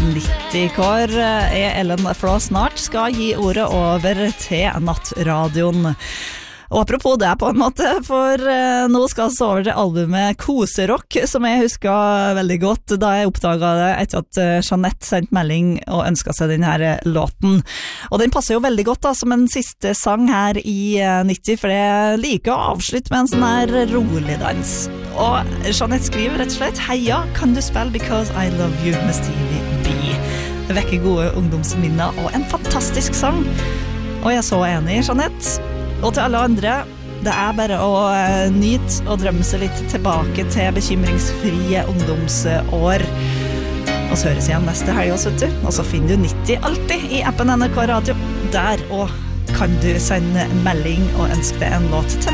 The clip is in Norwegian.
90, hvor Ellen Fra snart skal gi ordet over til nattradioen. Og apropos det på en måte, for nå skal vi over til albumet Koserock, som jeg husker veldig godt da jeg oppdaget det etter at Jeanette sendte melding og ønsket seg denne låten. Og den passer jo veldig godt da, som en siste sang her i 90, for jeg liker å avslutte med en sånn her rolig dans. Og Jeanette skriver rett og slett: «Heia, kan du spille Because I Love You med Stevie B?» Det vekker gode ungdomsminner og en fantastisk sang. Og jeg er så enig, Jeanette. Og til alle andre, det bare å nyte og drømme seg litt tilbake til bekymringsfrie ungdomsår. Og så høres igjen neste helg også, vet du. Og så finner du 90 alltid i appen NRK Radio. Der og kan du sende melding og ønske deg en låt til